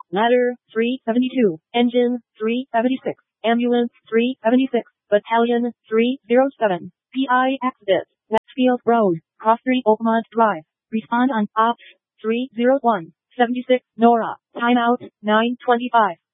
Ladder 372. Engine 376. Ambulance 376. Battalion 307. PI exit. Westfield Road, Cross Street, Oakmont Drive. Respond on Ops 301. 76 Nora. Timeout 9:25.